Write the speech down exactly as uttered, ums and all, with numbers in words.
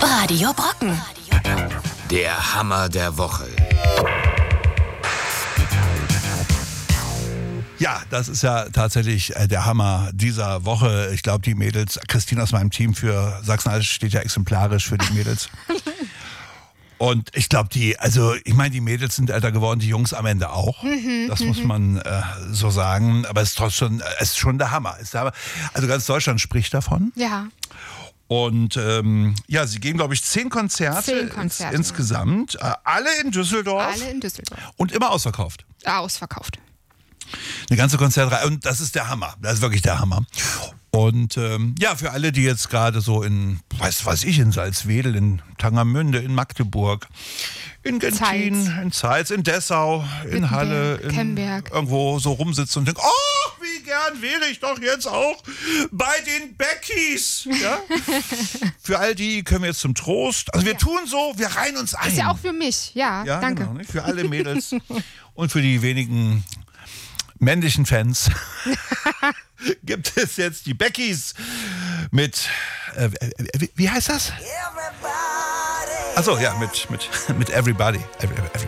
Radio Brocken. Der Hammer der Woche. Ja, das ist ja tatsächlich äh, der Hammer dieser Woche. Ich glaube, die Mädels, Christine aus meinem Team für Sachsen-Anhalt steht ja exemplarisch für die Mädels. Und ich glaube, die, also ich meine, die Mädels sind älter geworden, die Jungs am Ende auch. Mhm, das muss man äh, so sagen. Aber es ist trotzdem, es ist schon der Hammer. Ist der Hammer. Also ganz Deutschland spricht davon. Ja. Und ähm, ja, sie geben, glaube ich, zehn Konzerte, Zehn Konzerte. Ins, insgesamt. Äh, alle in Düsseldorf. Alle in Düsseldorf. Und immer ausverkauft. Ausverkauft. Eine ganze Konzertreihe. Und das ist der Hammer. Das ist wirklich der Hammer. Und ähm, ja, für alle, die jetzt gerade so in, weiß weiß ich, in Salzwedel, in Tangermünde, in Magdeburg, in Gentin, Zeitz. in Zeitz, in Dessau, in Wittenberg, Halle, in Kemberg. irgendwo so rumsitzen und denken, oh, wie gern wäre ich doch jetzt auch bei den Beckys. Ja? Für all die können wir jetzt zum Trost, also wir Ja. tun so, wir reihen uns ein. Ist ja auch für mich. Ja, Ja, danke. Genau, nicht? Für alle Mädels und für die wenigen männlichen Fans gibt es jetzt die Beckys mit, äh, wie, wie heißt das? Achso, ja, mit, mit, mit Everybody. Every, every.